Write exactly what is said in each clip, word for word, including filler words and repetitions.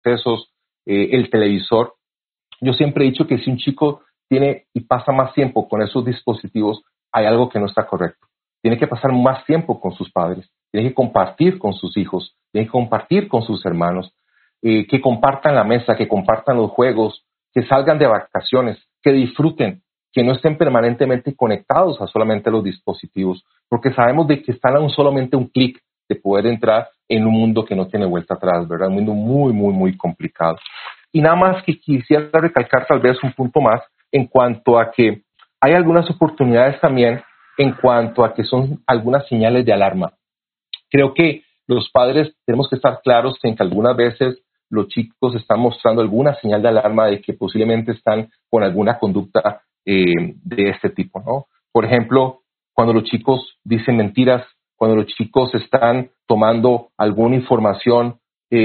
excesos, eh, el televisor. Yo siempre he dicho que si un chico tiene y pasa más tiempo con esos dispositivos, hay algo que no está correcto. Tiene que pasar más tiempo con sus padres, tiene que compartir con sus hijos, tiene que compartir con sus hermanos, eh, que compartan la mesa, que compartan los juegos, que salgan de vacaciones, que disfruten, que no estén permanentemente conectados a solamente los dispositivos, porque sabemos de que están a un solamente un clic de poder entrar en un mundo que no tiene vuelta atrás, ¿verdad? Un mundo muy, muy, muy complicado. Y nada más que quisiera recalcar tal vez un punto más en cuanto a que hay algunas oportunidades también en cuanto a que son algunas señales de alarma. Creo que los padres tenemos que estar claros en que algunas veces los chicos están mostrando alguna señal de alarma de que posiblemente están con alguna conducta eh, de este tipo, ¿no? Por ejemplo, cuando los chicos dicen mentiras, cuando los chicos están tomando alguna información,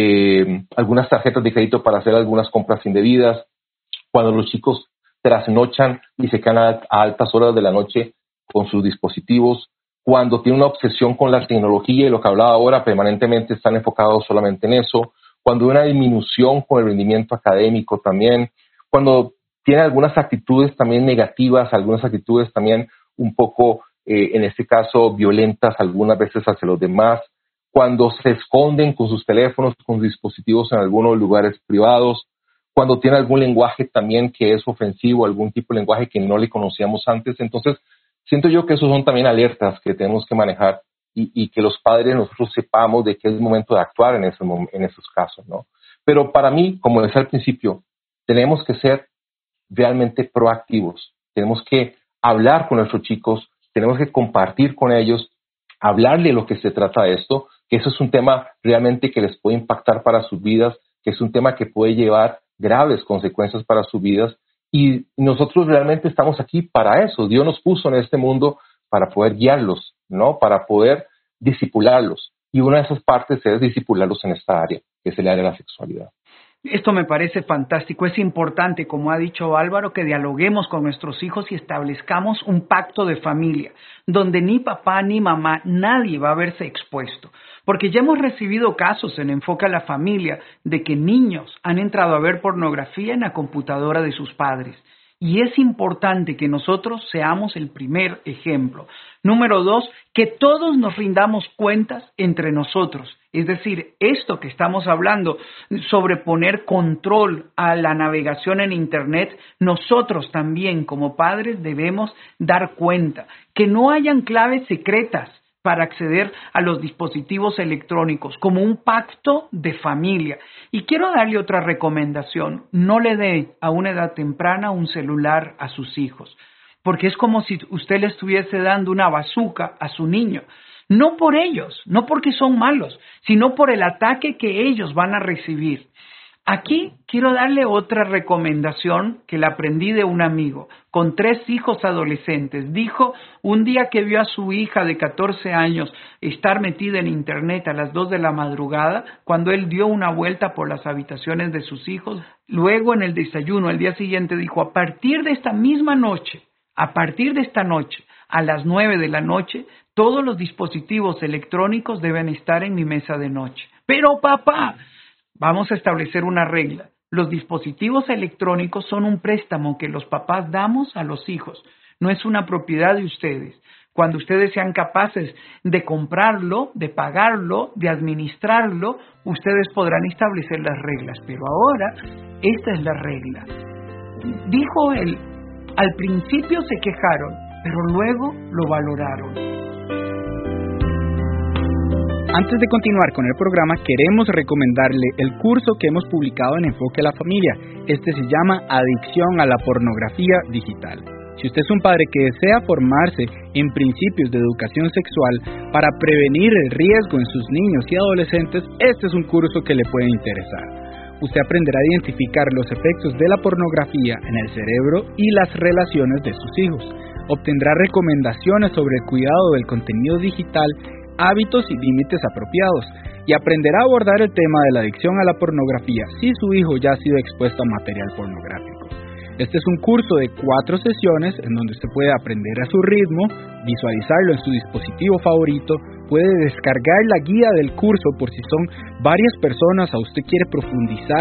eh, algunas tarjetas de crédito para hacer algunas compras indebidas, cuando los chicos trasnochan y se quedan a, a altas horas de la noche con sus dispositivos, cuando tienen una obsesión con la tecnología y lo que hablaba ahora, permanentemente están enfocados solamente en eso, cuando hay una disminución con el rendimiento académico también, cuando tienen algunas actitudes también negativas, algunas actitudes también un poco, eh, en este caso, violentas algunas veces hacia los demás, cuando se esconden con sus teléfonos, con sus dispositivos en algunos lugares privados, cuando tienen algún lenguaje también que es ofensivo, algún tipo de lenguaje que no le conocíamos antes. Entonces, siento yo que esos son también alertas que tenemos que manejar y, y que los padres nosotros sepamos de que es momento de actuar en, ese, en esos casos, ¿no? Pero para mí, como decía al principio, tenemos que ser realmente proactivos. Tenemos que hablar con nuestros chicos, tenemos que compartir con ellos, hablarle de lo que se trata de esto, que eso es un tema realmente que les puede impactar para sus vidas, que es un tema que puede llevar graves consecuencias para sus vidas, y nosotros realmente estamos aquí para eso. Dios nos puso en este mundo para poder guiarlos, ¿no? Para poder discipularlos. Y una de esas partes es discipularlos en esta área, que es el área de la sexualidad. Esto me parece fantástico. Es importante, como ha dicho Álvaro, que dialoguemos con nuestros hijos y establezcamos un pacto de familia, donde ni papá ni mamá, nadie va a verse expuesto. Porque ya hemos recibido casos en Enfoque a la Familia de que niños han entrado a ver pornografía en la computadora de sus padres. Y es importante que nosotros seamos el primer ejemplo. Número dos, que todos nos rindamos cuentas entre nosotros. Es decir, esto que estamos hablando sobre poner control a la navegación en Internet, nosotros también como padres debemos dar cuenta. Que no hayan claves secretas para acceder a los dispositivos electrónicos, como un pacto de familia. Y quiero darle otra recomendación: no le dé a una edad temprana un celular a sus hijos, porque es como si usted le estuviese dando una bazuca a su niño. No por ellos, no porque son malos, sino por el ataque que ellos van a recibir. Aquí quiero darle otra recomendación que la aprendí de un amigo con tres hijos adolescentes. Dijo un día que vio a su hija de catorce años estar metida en internet a las dos de la madrugada, cuando él dio una vuelta por las habitaciones de sus hijos. Luego en el desayuno, el día siguiente, dijo: a partir de esta misma noche, a partir de esta noche, a las nueve de la noche, todos los dispositivos electrónicos deben estar en mi mesa de noche. Pero papá, vamos a establecer una regla. Los dispositivos electrónicos son un préstamo que los papás damos a los hijos. No es una propiedad de ustedes. Cuando ustedes sean capaces de comprarlo, de pagarlo, de administrarlo, ustedes podrán establecer las reglas. Pero ahora, esta es la regla. Dijo él, al principio se quejaron, pero luego lo valoraron. Antes de continuar con el programa, queremos recomendarle el curso que hemos publicado en Enfoque a la Familia. Este se llama Adicción a la Pornografía Digital. Si usted es un padre que desea formarse en principios de educación sexual para prevenir el riesgo en sus niños y adolescentes, este es un curso que le puede interesar. Usted aprenderá a identificar los efectos de la pornografía en el cerebro y las relaciones de sus hijos. Obtendrá recomendaciones sobre el cuidado del contenido digital, hábitos y límites apropiados, y aprenderá a abordar el tema de la adicción a la pornografía si su hijo ya ha sido expuesto a material pornográfico. Este es un curso de cuatro sesiones en donde usted puede aprender a su ritmo, visualizarlo en su dispositivo favorito, puede descargar la guía del curso por si son varias personas o usted quiere profundizar